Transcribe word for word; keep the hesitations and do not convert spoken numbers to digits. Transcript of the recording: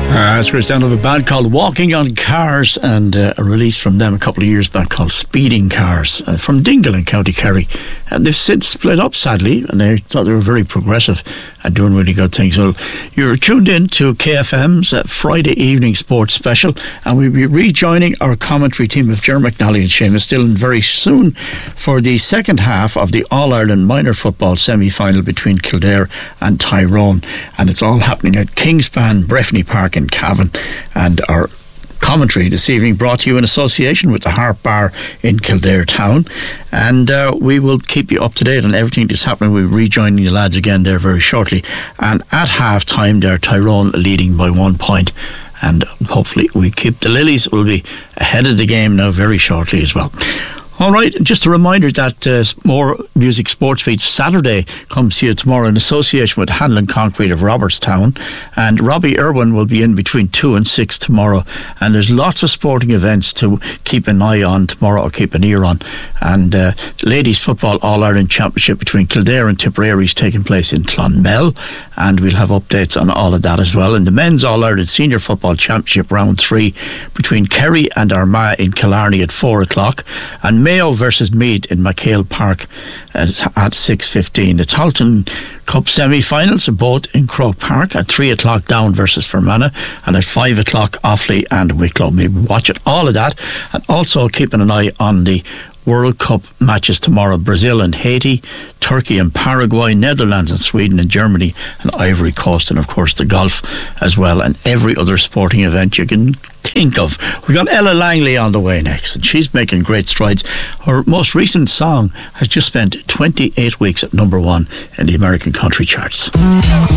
Uh, it's the sound of a band called Walking on Cars, and uh, a release from them a couple of years back called Speeding Cars, uh, from Dingle in County Kerry. And they've since split up, sadly, and they thought they were very progressive and doing really good things. Well, you're tuned in to K F M's uh, Friday evening sports special, and we'll be rejoining our commentary team of Ger McNally and Seamus Dillon very soon for the second half of the All-Ireland minor football semi-final between Kildare and Tyrone. And it's all happening at Kingspan Breffni Park in Cavan, and our commentary this evening brought to you in association with the Harp Bar in Kildare Town, and uh, we will keep you up to date on everything that's happening. We'll be rejoining the lads again there very shortly, and at half time there, Tyrone leading by one point, and hopefully we keep the Lilies will be ahead of the game now very shortly as well. Alright, just a reminder that uh, more Music Sports Feed Saturday comes to you tomorrow in association with Hanlon Concrete of Robertstown, and Robbie Irwin will be in between two and six tomorrow, and there's lots of sporting events to keep an eye on tomorrow, or keep an ear on. And uh, Ladies Football All-Ireland Championship between Kildare and Tipperary is taking place in Clonmel, and we'll have updates on all of that as well. And the Men's All-Ireland Senior Football Championship Round three between Kerry and Armagh in Killarney at four o'clock, and Mayo versus Meath in McHale Park at six fifteen. The Talton Cup semi-finals are both in Croke Park at three o'clock, Down versus Fermanagh, and at five o'clock Offaly and Wicklow. Maybe watch it, all of that, and also keeping an eye on the World Cup matches tomorrow: Brazil and Haiti, Turkey and Paraguay, Netherlands and Sweden, and Germany and Ivory Coast, and of course the golf as well, and every other sporting event you can think of. We've got Ella Langley on the way next, and she's making great strides. Her most recent song has just spent twenty-eight weeks at number one in the American country charts.